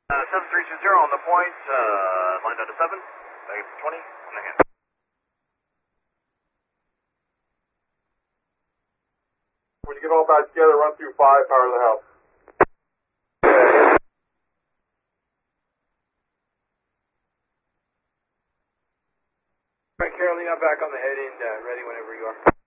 7320 on the point, line down to 7, back to 20, on the hand. When you get all back together, run through 5, power the house. All right, Carolina, back on the heading, ready whenever you are.